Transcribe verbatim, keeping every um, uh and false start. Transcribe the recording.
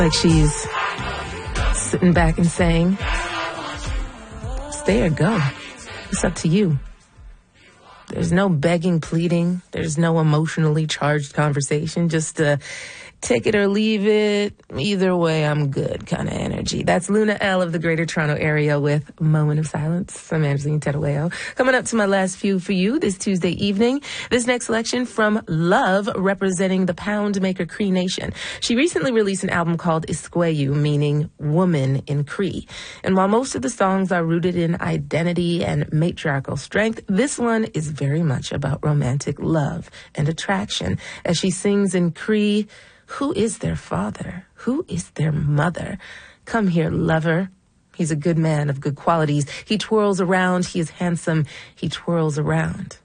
Like she's sitting back and saying, stay or go. It's up to you. There's no begging, pleading. There's no emotionally charged conversation. Just uh, take it or leave it. Either way, I'm good kind of energy. That's Luna L of the Greater Toronto Area with Moment of Silence. I'm Angeline Terueo. Coming up to my last few for you this Tuesday evening. This next selection from Love, representing the Poundmaker Cree Nation. She recently released an album called Isqueyu, meaning woman in Cree. And while most of the songs are rooted in identity and matriarchal strength, this one is very much about romantic love and attraction. As she sings in Cree, who is their father? Who is their mother? Come here, lover. He's a good man of good qualities. He twirls around. He is handsome. He twirls around.